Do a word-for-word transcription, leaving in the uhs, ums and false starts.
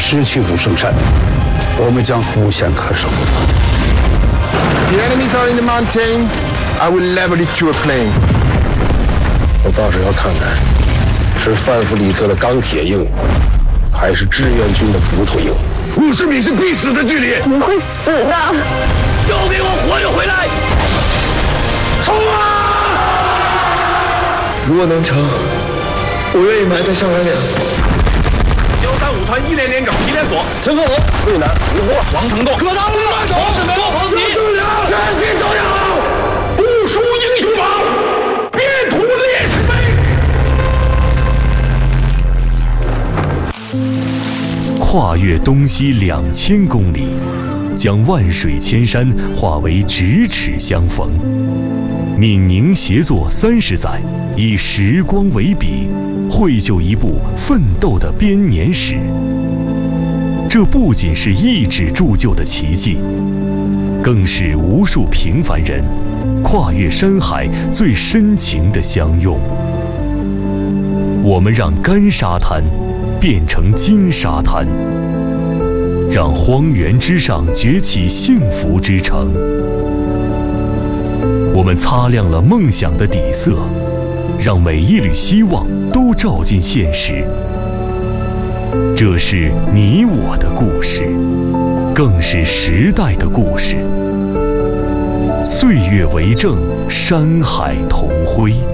失去武圣山，我们将无险可守。 The enemies are in the mountain. I will level it to a plain. 我倒是要看看，是范弗里特的钢铁硬，还是志愿军的骨头硬。 五十米是必死的距离， 你会死的。 都给我活着回来！冲啊！ 如果能成，我愿意埋在上官岭。 幺三五团一连连长皮连锁， 陈克龙、魏南、吴波、王承栋、 葛当路、周鹏击， 周良， 全体都要不输英雄榜，别图烈士碑。 跨越东西两千公里，将万水千山化为咫尺相逢。闽宁协作三十载，以时光为笔，绘就一部奋斗的编年史。这不仅是一纸铸就的奇迹，更是无数平凡人跨越山海最深情的相拥。我们让干沙滩变成金沙滩，让荒原之上崛起幸福之城。我们擦亮了梦想的底色，让每一缕希望都照进现实。这是你我的故事，更是时代的故事。岁月为证，山海同辉。